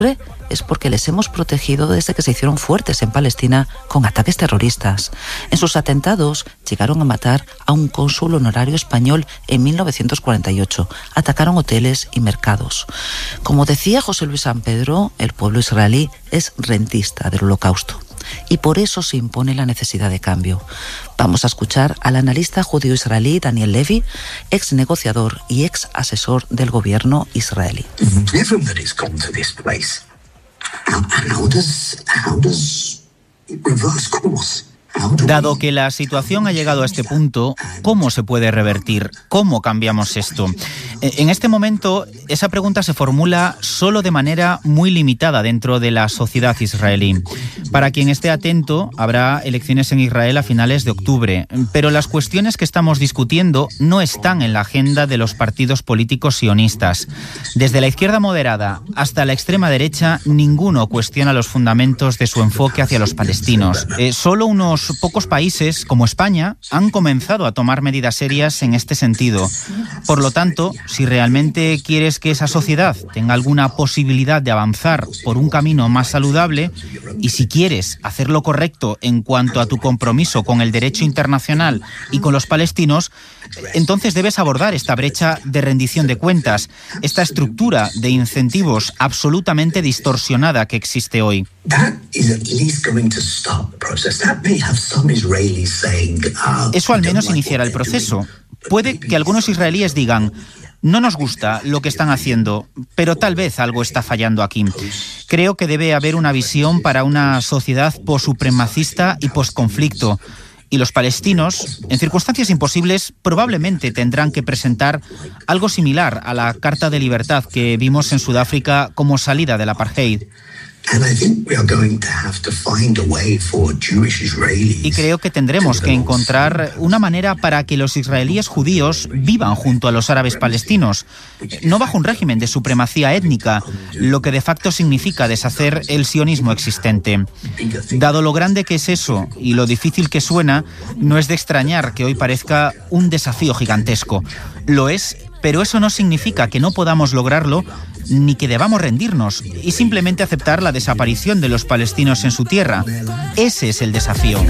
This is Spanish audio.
es porque les hemos protegido desde que se hicieron fuertes en Palestina con ataques terroristas. En sus atentados llegaron a matar a un cónsul honorario español en 1948. Atacaron hoteles y mercados. Como decía José Luis San Pedro, el pueblo israelí es rentista del Holocausto. Y por eso se impone la necesidad de cambio. Vamos a escuchar al analista judío-israelí Daniel Levy, ex negociador y ex asesor del gobierno israelí. Dado que la situación ha llegado a este punto, ¿cómo se puede revertir? ¿Cómo cambiamos esto? En este momento, esa pregunta se formula solo de manera muy limitada dentro de la sociedad israelí. Para quien esté atento, habrá elecciones en Israel a finales de octubre, pero las cuestiones que estamos discutiendo no están en la agenda de los partidos políticos sionistas. Desde la izquierda moderada hasta la extrema derecha, ninguno cuestiona los fundamentos de su enfoque hacia los palestinos. Solo unos pocos países, como España, han comenzado a tomar medidas serias en este sentido. Por lo tanto, si realmente quieres que esa sociedad tenga alguna posibilidad de avanzar por un camino más saludable, y si quieres hacer lo correcto en cuanto a tu compromiso con el derecho internacional y con los palestinos, entonces debes abordar esta brecha de rendición de cuentas, esta estructura de incentivos absolutamente distorsionada que existe hoy. Eso al menos iniciará el proceso. Puede que algunos israelíes digan: no nos gusta lo que están haciendo, pero tal vez algo está fallando aquí. Creo que debe haber una visión para una sociedad possupremacista y posconflicto. Y los palestinos, en circunstancias imposibles, probablemente tendrán que presentar algo similar a la Carta de Libertad que vimos en Sudáfrica como salida del apartheid. Y creo que tendremos que encontrar una manera para que los israelíes judíos vivan junto a los árabes palestinos, no bajo un régimen de supremacía étnica, lo que de facto significa deshacer el sionismo existente. Dado lo grande que es eso y lo difícil que suena, no es de extrañar que hoy parezca un desafío gigantesco. Lo es, pero eso no significa que no podamos lograrlo ni que debamos rendirnos y simplemente aceptar la desaparición de los palestinos en su tierra. Ese es el desafío.